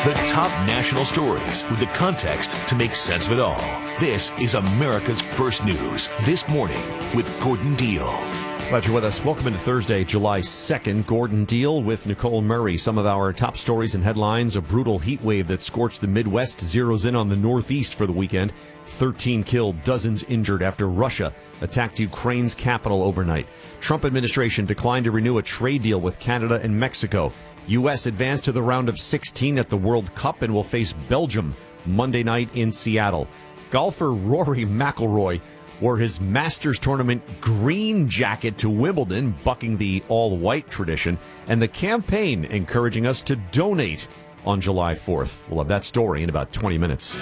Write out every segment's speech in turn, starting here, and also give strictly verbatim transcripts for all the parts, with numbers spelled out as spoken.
The top national stories with the context to make sense of it all. This is America's First News This Morning with Gordon Deal. Glad you're with us. Welcome into Thursday, July second. Gordon Deal with Nicole Murray. Some of our top stories and headlines. A brutal heat wave that scorched the Midwest zeroes in on the Northeast for the weekend. thirteen killed, dozens injured after Russia attacked Ukraine's capital overnight. Trump administration declined to renew a trade deal with Canada and Mexico. U S advanced to the round of sixteen at the World Cup and will face Belgium Monday night in Seattle. Golfer Rory McIlroy wore his Masters Tournament green jacket to Wimbledon, bucking the all-white tradition, and the campaign encouraging us to donate on July fourth. We'll have that story in about twenty minutes.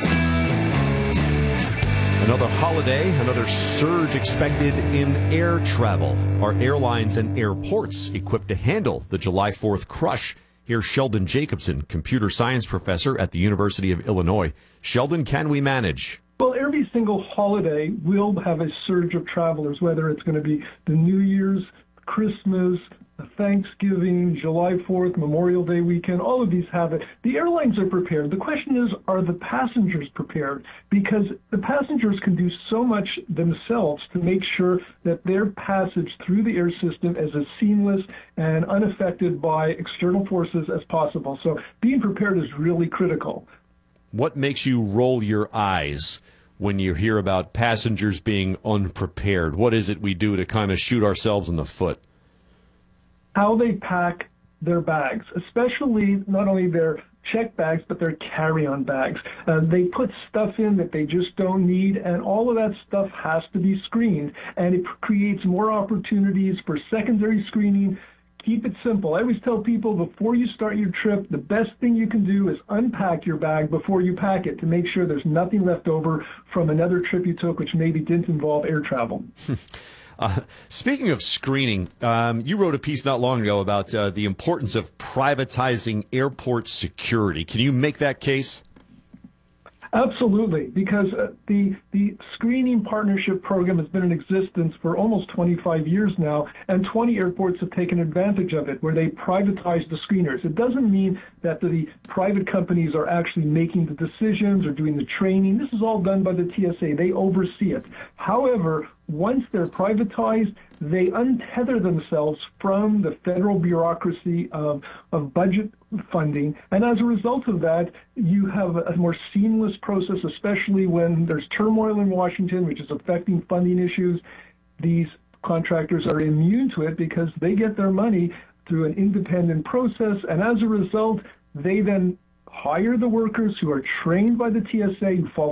Another holiday, another surge expected in air travel. Are airlines and airports equipped to handle the July fourth crush? Here's Sheldon Jacobson, computer science professor at the University of Illinois. Sheldon, can we manage? Well, every single holiday will have a surge of travelers, whether it's going to be the New Year's, Christmas, Thanksgiving, July fourth, Memorial Day weekend. All of these have it. The airlines are prepared. The question is, are the passengers prepared? Because the passengers can do so much themselves to make sure that their passage through the air system is as seamless and unaffected by external forces as possible. So being prepared is really critical. What makes you roll your eyes when you hear about passengers being unprepared? What is it we do to kind of shoot ourselves in the foot? How they pack their bags, especially not only their check bags, but their carry-on bags. Uh, they put stuff in that they just don't need, and all of that stuff has to be screened, and it creates more opportunities for secondary screening. Keep it simple. I always tell people before you start your trip, the best thing you can do is unpack your bag before you pack it to make sure there's nothing left over from another trip you took which maybe didn't involve air travel. Uh, speaking of screening, um, you wrote a piece not long ago about uh, the importance of privatizing airport security. Can you make that case? Absolutely, because uh, the the screening partnership program has been in existence for almost twenty-five years now, and twenty airports have taken advantage of it, where they privatize the screeners. It doesn't mean that the private companies are actually making the decisions or doing the training. This is all done by the T S A. They oversee it. However, once they're privatized, they untether themselves from the federal bureaucracy of, of budget funding. And as a result of that, you have a more seamless process, especially when there's turmoil in Washington, which is affecting funding issues. These contractors are immune to it because they get their money through an independent process. And as a result, they then hire the workers who are trained by the T S A, who follow